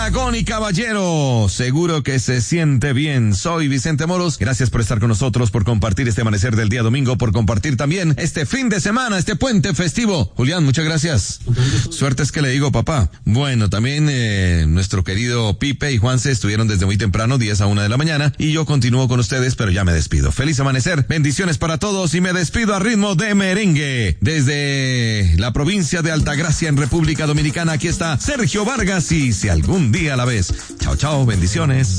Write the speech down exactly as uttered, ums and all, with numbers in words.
Dragón y caballero, seguro que se siente bien. Soy Vicente Moros, gracias por estar con nosotros, por compartir este amanecer del día domingo, por compartir también este fin de semana, este puente festivo. Julián, muchas gracias. Suerte es que le digo, papá. Bueno, también eh, nuestro querido Pipe y Juanse estuvieron desde muy temprano, diez a una de la mañana, y yo continúo con ustedes, pero ya me despido. Feliz amanecer, bendiciones para todos, y me despido a ritmo de merengue. Desde la provincia de Altagracia en República Dominicana, aquí está Sergio Vargas, y si algún día a la vez. Chao, chao, bendiciones.